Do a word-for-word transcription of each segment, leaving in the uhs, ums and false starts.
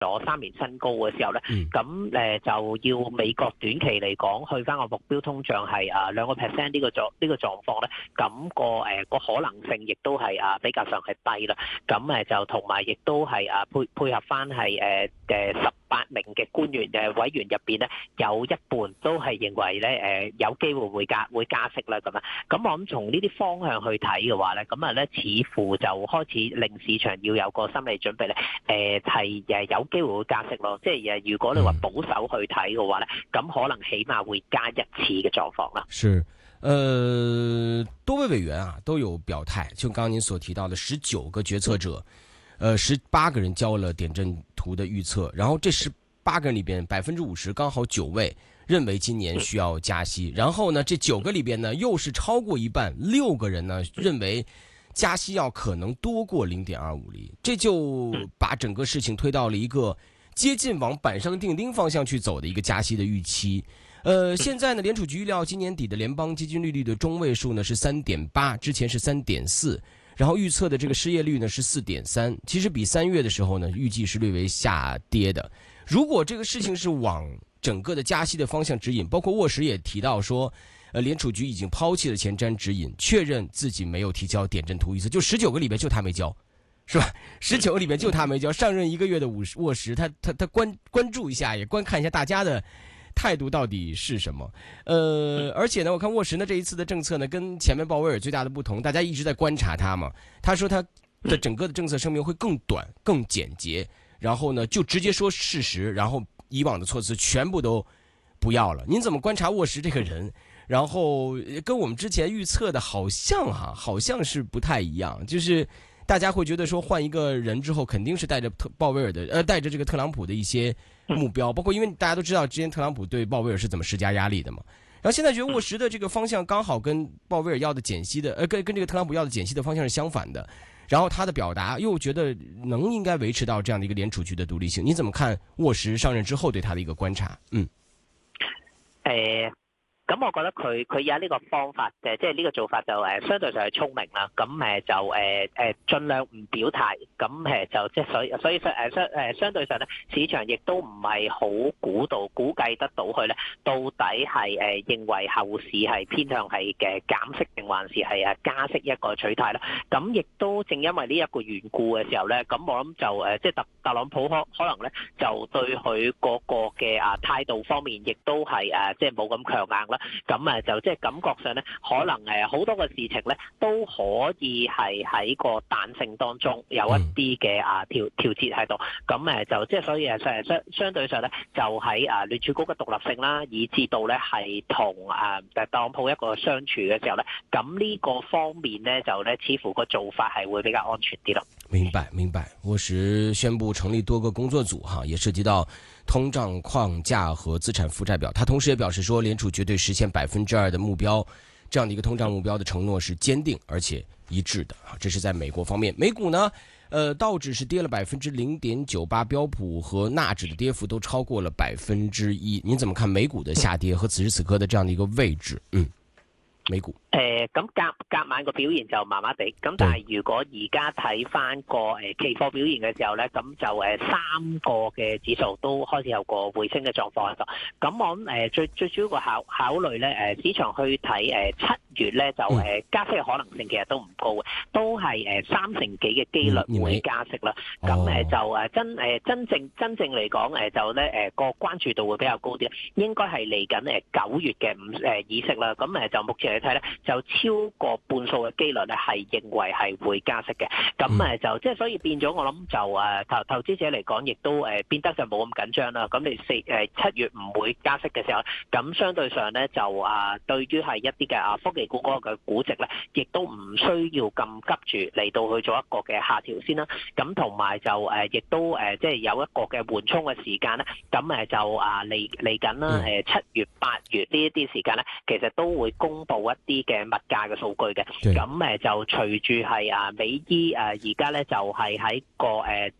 咗三年新高嘅時候咧，咁誒就要美國短期嚟講去翻個目標通脹係啊兩個 percent 呢個狀呢個狀況咧，咁個誒個可能性亦都係啊比較上係低啦。咁誒就同埋亦都係啊配配合翻係誒誒十八名嘅官員誒委員入邊咧，有一半都係認為咧誒有機會會加會加息啦咁啊。咁我諗從呢啲方向去睇嘅話咧，咁啊咧似乎就開始令市場要有個心理準備咧，誒係誒有機會會加息咯。即係誒如果你話保守去睇嘅話咧，咁可能起碼會加一次嘅狀況啦。 是，呃，多位委員啊都有表態，就剛剛您所提到的十九個決策者，呃，十八個人交了點陣圖的預測，然後這十八個人裏邊百分之五十剛好九位認為今年需要加息，然後呢這九個裏邊呢又是超過一半，六個人呢認為加息要可能多過零點二五厘，這就把整個事情推到了一個接近往板上釘釘方向去走的一個加息的預期。呃，現在呢，聯儲局預料今年底的聯邦基金利率的中位數呢是三點八，之前是三點四，然後預測的這個失業率呢是四點三，其實比三月的時候呢預計是略微下跌的。如果這個事情是往整個的加息的方向指引，包括沃什也提到說，呃，聯儲局已經拋棄了前瞻指引，確認自己沒有提交點陣圖預測，就十九個裡面就他沒交。是吧？十九個裡面就他沒交。上任一個月的伍沃什，他他他關關注一下，也觀看一下大家的態度到底是什麼。呃，而且呢，我看沃什呢這一次的政策呢，跟前面鮑威爾最大的不同，大家一直在觀察他嘛。他說他的整個的政策聲明會更短、更簡潔，然後呢就直接說事實，然後以往的措辭全部都不要了。您怎麼觀察沃什這個人？然後跟我們之前預測的好像哈、啊，好像是不太一樣，就是。大家會覺得說換一個人之後肯定是帶着特鮑威爾的呃帶着這個特朗普的一些目標，包括因為大家都知道之前特朗普對鮑威爾是怎麼施加壓力的嘛，然後現在覺得沃什的這個方向剛好跟鮑威爾要的減息的呃跟跟這個特朗普要的減息的方向是相反的，然後他的表達又覺得能應該維持到這樣的一個聯儲局的獨立性，你怎麼看沃什上任之後對他的一個觀察？嗯， 誒。咁我覺得佢佢有呢個方法嘅，即係呢個做法就誒相對上係聰明啦。咁誒就誒誒盡量唔表態，咁誒就即係所以所以相誒相誒相對上咧，市場亦都唔係好估到估計得到佢咧，到底係誒認為後市係偏向係嘅減息定還是係誒加息一個取態啦。咁亦都正因為呢一個緣故嘅時候咧，咁我諗就誒即係特特朗普可可能咧就對佢嗰個嘅啊態度方面，亦都係誒即係冇咁強硬啦。咁啊就即係感覺上咧，可能誒好多個事情咧都可以係喺個彈性當中有一啲嘅啊調調節喺度。咁誒就即係所以誒相相相對上咧，就喺啊聯儲局嘅獨立性啦，以至到咧係同啊特朗普一個相處嘅時候咧，咁呢個方面咧就咧似乎個做法係會比較安全啲咯。 明白明白。沃什宣布成立多個工作組哈，也涉及到通脹框架和資產負債表。他同時也表示說，聯儲絕對實現百分之二的目標，這樣的一個通脹目標的承諾是堅定而且一致的。這是在美國方面。美股呢，呃，道指是跌了百分之零點九八，標普和納指的跌幅都超過了百分之一。您怎麼看美股的下跌和此時此刻的這樣的一個位置？嗯，美股。 誒咁隔隔晚個表現就麻麻地，咁但係如果而家睇翻個誒期貨表現嘅時候咧，咁就誒三個嘅指數都開始有個回升嘅狀況喺度。咁我諗誒最最主要個考考慮咧，誒市場去睇誒七月咧就誒加息嘅可能性其實都唔高嘅，都係誒三成幾嘅機率會加息啦。咁誒就誒真誒真正真正嚟講誒就咧誒個關注度會比較高啲，應該係嚟緊誒九月嘅五誒議息啦。咁誒就目前嚟睇咧，就超過半數嘅機率咧，係認為係會加息嘅。咁誒就即係所以變咗，我諗就誒投投資者嚟講，亦都誒變得就冇咁緊張啦。咁你四誒七月唔會加息嘅時候，咁相對上咧就啊，對於係一啲嘅啊科技股嗰個嘅估值咧，亦都唔需要咁急住嚟到去做一個嘅下調先啦。咁同埋就誒，亦都誒即係有一個嘅緩衝嘅時間咧。咁誒就啊嚟嚟緊啦，誒七月八月呢一啲時間咧，其實都會公布一啲嘅物價嘅數據嘅，咁誒就隨住係啊美伊誒而家咧就係喺個誒即係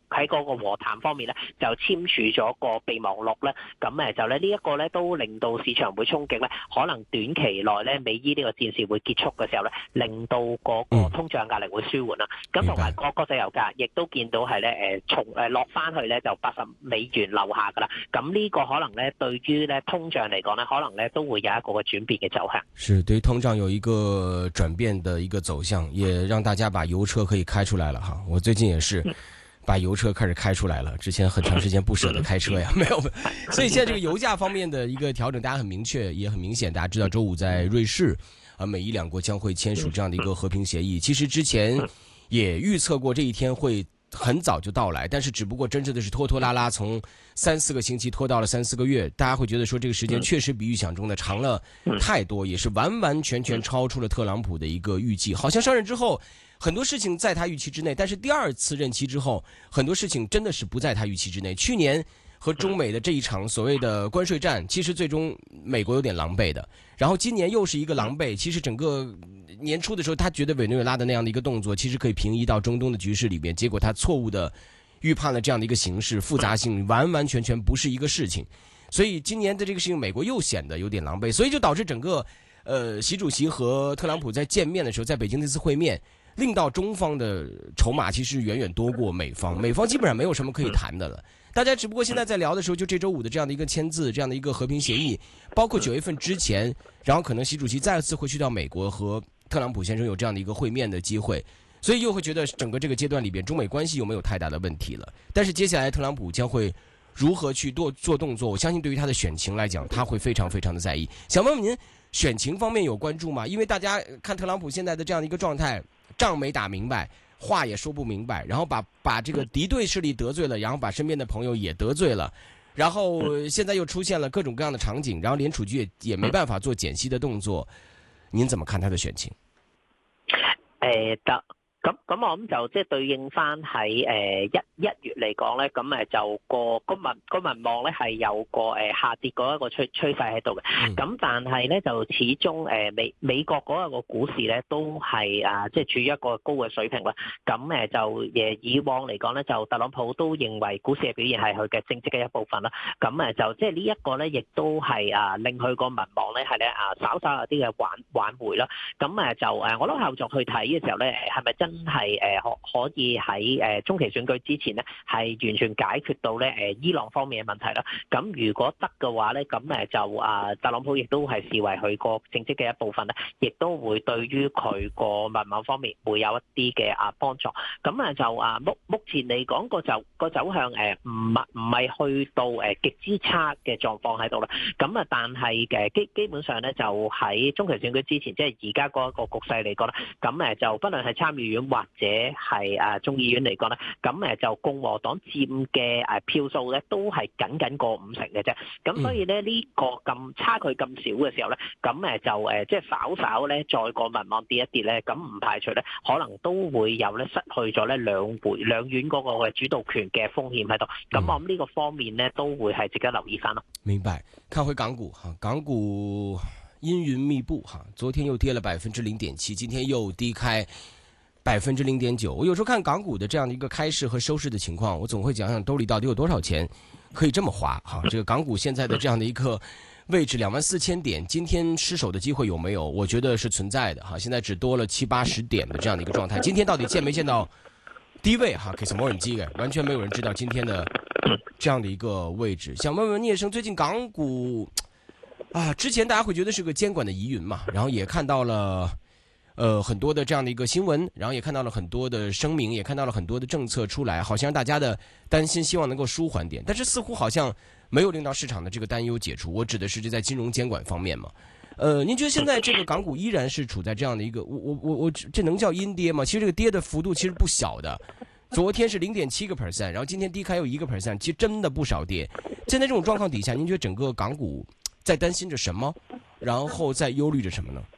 喺嗰個和談方面咧就簽署咗個備忘錄咧，咁誒就咧呢一個咧都令到市場會憧憬咧，可能短期內咧美伊呢個戰事會結束嘅時候咧，令到嗰個通脹壓力會舒緩啦。咁同埋個國際油價亦都見到係咧誒從誒落翻去咧就八十美元樓下噶啦。咁呢個可能咧對於咧通脹嚟講咧，可能咧都會有一個嘅轉變嘅走向。 是對通脹有一個轉變的一個走向，也讓大家把油車可以開出來了哈。我最近也是把油車開始開出來了，之前很長時間不捨得開車呀，沒有。所以現在這個油價方面的一個調整，大家很明確，也很明顯。大家知道周五在瑞士，啊，美伊兩國將會簽署這樣的一個和平協議。其實之前也預測過這一天會很早就到來，但是只不過真正的是拖拖拉拉，從三四個星期拖到了三四個月。大家會覺得說這個時間確實比預想中的長了太多，也是完完全全超出了特朗普的一個預計。好像上任之後很多事情在他預期之內，但是第二次任期之後，很多事情真的是不在他預期之內。去年和中美的這一場所謂的關稅戰，其實最終美國有點狼狽的。然後今年又是一個狼狽，其實整個年初的時候，他覺得委內瑞拉的那樣的一個動作，其實可以平移到中東的局勢裏邊，結果他錯誤的預判了這樣的一個形勢，複雜性完完全全不是一個事情。所以今年的這個事情，美國又顯得有點狼狽，所以就導致整個，呃，習主席和特朗普在見面的時候，在北京那次會面，令到中方的籌碼其實遠遠多過美方，美方基本上沒有什麼可以談的了。大家只不過現在在聊的時候，就這周五的這樣的一個簽字，這樣的一個和平協議，包括九月份之前，然後可能習主席再次會去到美國和特朗普先生有這樣的一個會面的機會，所以又會覺得整個這個階段裏邊中美關係又沒有太大的問題了。但是接下來特朗普將會如何去做做動作，我相信對於他的選情來講，他會非常非常的在意。想問問您，選情方面有關注嗎？因為大家看特朗普現在的這樣的一個狀態，仗沒打明白，話也說不明白，然後把把這個敵對勢力得罪了，然後把身邊的朋友也得罪了，然後現在又出現了各種各樣的場景，然後聯儲局也也沒辦法做減息的動作，您怎麼看他的選情？ 誒得。咁咁我諗就即係對應翻喺誒一一月嚟講咧，咁誒就個個民個民望咧係有個誒下跌嗰一個趨趨勢喺度嘅。咁、嗯、但係咧就始終誒美美國嗰一個股市咧都係啊即係處於一個高嘅水平啦。咁誒就誒以往嚟講咧，就特朗普都認為股市嘅表現係佢嘅政績嘅一部分啦。咁誒就即係呢一個咧，亦都係啊令佢個民望咧係咧啊稍稍有啲嘅挽挽回啦。咁誒就誒我諗後續去睇嘅時候咧，係咪真係誒可可以喺誒中期選舉之前咧，係完全解決到咧誒伊朗方面嘅問題啦。咁如果得嘅話咧，咁誒就啊特朗普亦都係視為佢個政績嘅一部分咧，亦都會對於佢個民望方面會有一啲嘅啊幫助。咁啊就啊目目前嚟講個就個走向誒唔係唔係去到誒極之差嘅狀況喺度啦。咁啊但係嘅基基本上咧就喺中期選舉之前，即係而家嗰一個局勢嚟講咧，咁誒就不論係參議院或者係啊眾議院嚟講咧，咁誒就共和黨佔嘅誒票數咧都係僅僅過五成嘅啫。咁所以咧呢個咁差距咁少嘅時候咧，咁誒就誒即係稍稍咧再個民望跌一跌咧，咁唔排除咧可能都會有咧失去咗咧兩會兩院嗰個嘅主導權嘅風險喺度。咁我諗呢個方面咧都會係值得留意翻咯。 明白。看回港股哈，港股陰雲密布哈，昨天又跌了百分之零點七，今天又低開百分之零點九。我有時候看港股的這樣的一個開市和收市的情況，我總會講講兜裏到底有多少錢可以這麼花哈。這個港股現在的這樣的一個位置兩萬四千點，今天失守的機會有沒有？我覺得是存在的哈。現在只多了七八十點的這樣的一個狀態，今天到底見沒見到低位哈？其實冇人知嘅，完全沒有人知道今天的這樣的一個位置。想問問聶生，最近港股啊，之前大家會覺得是個監管的疑雲嘛，然後也看到了呃很多的這樣的一個新聞，然後也看到了很多的聲明，也看到了很多的政策出來，好像大家的擔心希望能夠舒緩點，但是似乎好像沒有令到市場的這個擔憂解除。我指的是這在金融監管方面嘛。呃，您覺得現在這個港股依然是處在這樣的一個，我我我我這能叫陰跌嗎？其實這個跌的幅度其實不小的，昨天是零點七個 percent， 然後今天低開有一個 percent， 其實真的不少跌。現在這種狀況底下，您覺得整個港股在擔心着什麼，然後在憂慮着什麼呢？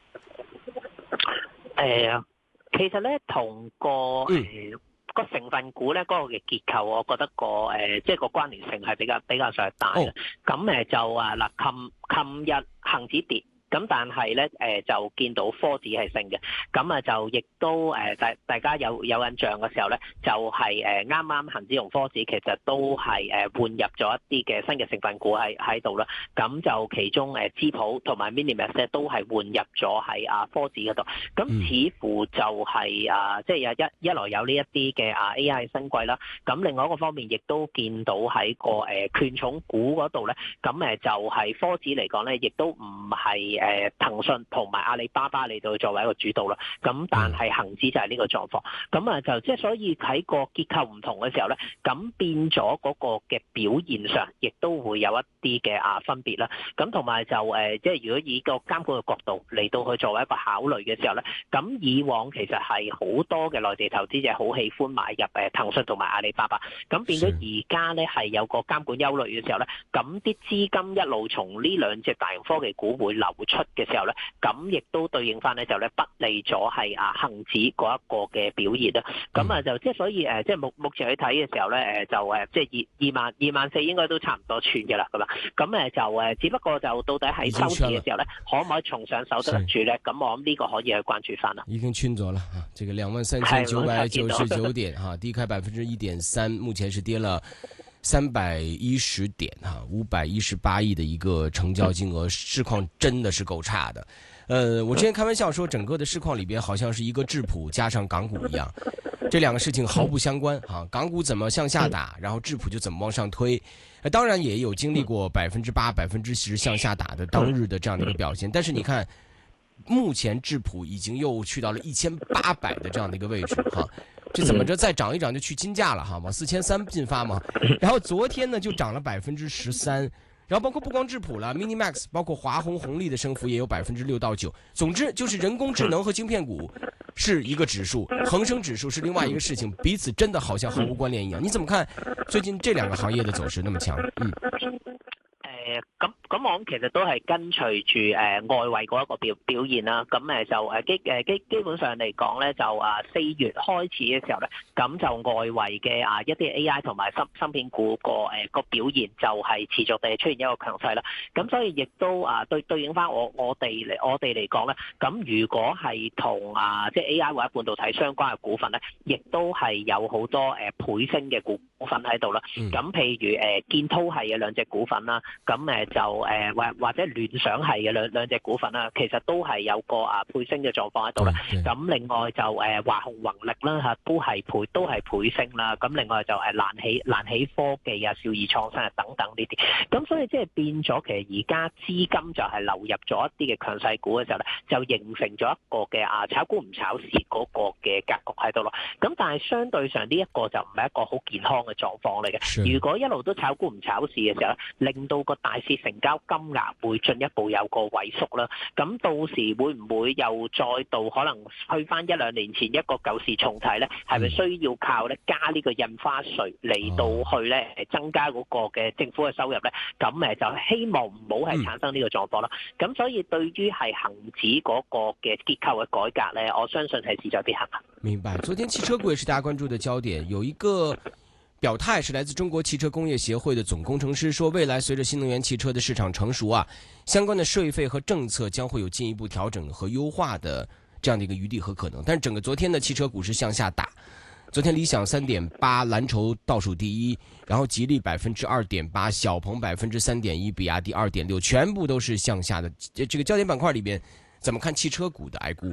誒、呃，其實咧同個誒、 嗯、 個成分股咧嗰個嘅結構，我覺得個誒、呃、即係個關聯性係比較比較上大嘅。咁誒、哦、就啊嗱，琴琴日恒指跌。 咁但係咧誒就見到科指係升嘅，咁啊就亦都誒大大家有有印象嘅時候咧，就係誒啱啱恒指同科指其實都係誒換入咗一啲嘅新嘅成分股喺喺度啦，咁就其中誒資普同埋 Minimax 咧都係換入咗喺啊科指嗰度，咁似乎就係、是、啊即係有一一來有呢一啲嘅啊 A I 新貴啦，咁另外一個方面亦都見到喺個誒權重股嗰度咧，咁誒就係科指嚟講咧，亦都唔係誒騰訊同埋阿里巴巴嚟到作為一個主導啦，咁但係恒指就係呢個狀況，咁啊就即係所以喺個結構唔同嘅時候咧，咁變咗嗰個嘅表現上，亦都會有一啲嘅啊分別啦。咁同埋就誒，即係如果以個監管嘅角度嚟到去作為一個考慮嘅時候咧，咁以往其實係好多嘅內地投資者好喜歡買入誒騰訊同埋阿里巴巴，咁變咗而家咧係有個監管憂慮嘅時候咧，咁啲資金一路從呢兩隻大型科技股會流出嘅時候咧，咁亦都對應翻咧就咧不利咗係啊恒指嗰一個嘅表現啦。咁啊就即係所以誒，即係目目前去睇嘅時候咧，誒就誒即係二二萬二萬四應該都差唔多穿嘅啦，咁啊，咁誒就誒，只不過就到底喺收市嘅時候咧，可唔可以重上守得住咧？咁我諗呢個可以去關注翻啦。 已經穿咗啦，啊，這個兩萬三千九百九十九點哈，低開百分之一點三，目前是跌了三百一十點哈，五百一十八億的一個成交金額，市況真的是夠差的。呃，我之前開玩笑說，整個的市況裏邊好像是一個質樸加上港股一樣，這兩個事情毫不相關啊。港股怎麼向下打，然後質樸就怎麼往上推。呃，當然也有經歷過百分之八、百分之十向下打的當日的這樣的一個表現，但是你看，目前質樸已經又去到了一千八百的這樣的一個位置哈。這怎麼着再漲一漲就去金價了哈，往四千三進發嘛。然後昨天呢就漲了百分之十三。然後包括不光質樸了 ，Minimax 包括華虹、紅利的升幅也有百分之六到九。總之就是人工智能和晶片股是一個指數，恒生指數是另外一個事情，彼此真的好像毫無關聯一樣。你怎麼看最近這兩個行業的走勢那麼強？嗯。 誒咁咁，我諗其實都係跟隨住誒外圍嗰一個表表現啦。咁誒就誒基誒基基本上嚟講咧，就啊四月開始嘅時候咧，咁就外圍嘅啊一啲 A I 同埋芯芯片股個誒個表現就係持續地出現一個強勢啦。咁所以亦都啊對對應翻我我哋嚟我哋嚟講咧，咁如果係同啊即係 A I 或者半導體相關嘅股份咧，亦都係有好多誒倍升嘅股股份喺度啦。咁譬如誒建滔係嘅兩隻股份啦。咁誒就誒或或者聯想係嘅兩兩隻股份啦，其實都係有個啊倍升嘅狀況喺度啦。咁另外就誒華虹宏力啦嚇，都係倍都係倍升啦。咁另外就係瀾起瀾起科技啊、兆易創新啊等等呢啲。咁所以即係變咗，其實而家資金就係流入咗一啲嘅強勢股嘅時候咧，就形成咗一個嘅啊炒股唔炒市嗰個嘅格局喺度咯。咁但係相對上呢一個就唔係一個好健康嘅狀況嚟嘅。如果一路都炒股唔炒市嘅時候咧，令到個大市成交金額會進一步有個萎縮啦，咁到時會唔會又再度可能去翻一兩年前一個舊事重提咧？係咪需要靠咧加呢個印花稅嚟到去咧增加嗰個嘅政府嘅收入咧？咁誒就希望唔好係產生呢個狀況啦。咁所以對於係恒指嗰個嘅結構嘅改革咧，我相信係勢在必行。 明白。昨天汽車股也是大家關注的焦點，有一個表態是來自中國汽車工業協會的總工程師說，未來隨着新能源汽車的市場成熟啊，相關的稅費和政策將會有進一步調整和優化的這樣的一個餘地和可能。但是整個昨天的汽車股是向下打，昨天理想三點八，藍籌倒數第一，然後吉利百分之二點八，小鵬百分之三點一，比亞迪二點六，全部都是向下的。這個焦點板塊裏邊，怎麼看汽車股的愛股？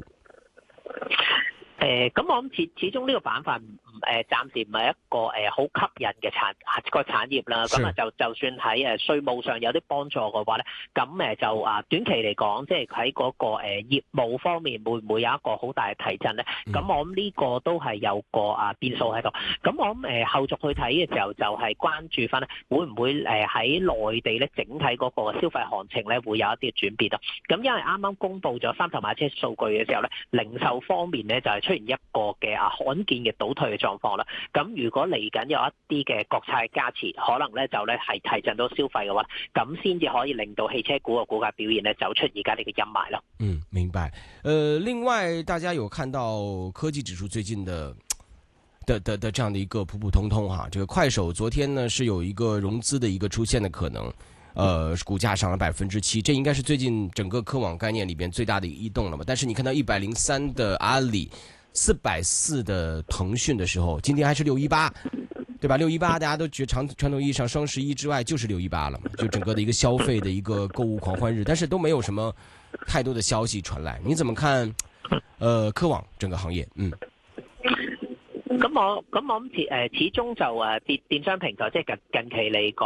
誒咁、呃、我諗始始終呢個板塊唔誒暫時唔係一個誒好、呃、吸引嘅產個產業啦，咁啊就就算喺誒稅務上有啲幫助嘅話咧，咁誒就啊短期嚟講，即係喺嗰個誒、呃、業務方面會唔會有一個好大嘅提振咧？咁、嗯、我諗呢個都係有個啊變數喺度。咁我諗誒、呃、後續去睇嘅時候，就係關注翻咧，會唔會誒喺內地咧整體嗰個消費行情咧會有一啲轉變啊？咁因為啱啱公布咗三頭馬車數據嘅時候咧，零售方面咧就係、是出現一個嘅啊罕見嘅倒退嘅狀況啦，咁如果嚟緊有一啲嘅國策加持，可能咧就咧係提振到消費嘅話，咁先至可以令到汽車股嘅股價表現咧走出而家呢個陰霾咯。 嗯，明白。呃，另外大家有看到科技指數最近的的的的這樣的一個普普通通哈，這個快手昨天呢是有一個融資的一個出現的可能。 呃，股价涨了百分之七，这应该是最近整个科网概念里边最大的异动了嘛。但是你看到一百零三的阿里，四百四的腾讯的时候，今天还是六一八，对吧？六一八大家都觉得传传统意义上双十一之外就是六一八了嘛，就整个的一个消费的一个购物狂欢日，但是都没有什么太多的消息传来。你怎么看？呃，科網整個行業，嗯， 咁我咁我諗始誒始終就誒電電商平台即係近近期嚟講。